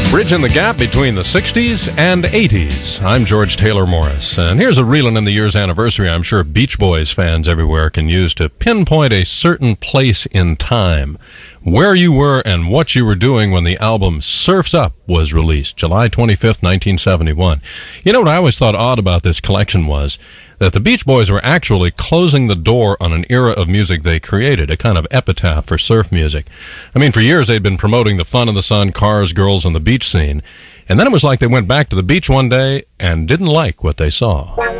Bridging the gap between the 60s and 80s. I'm George Taylor Morris, and here's a Reelin' in the Years anniversary I'm sure Beach Boys fans everywhere can use to pinpoint a certain place in time, where you were and what you were doing when the album Surf's Up was released, July 25th, 1971. You know what I always thought odd about this collection was that the Beach Boys were actually closing the door on an era of music they created, a kind of epitaph for surf music. I mean, for years they'd been promoting the fun of the sun, cars, girls, and the beach scene, and then it was like they went back to the beach one day and didn't like what they saw.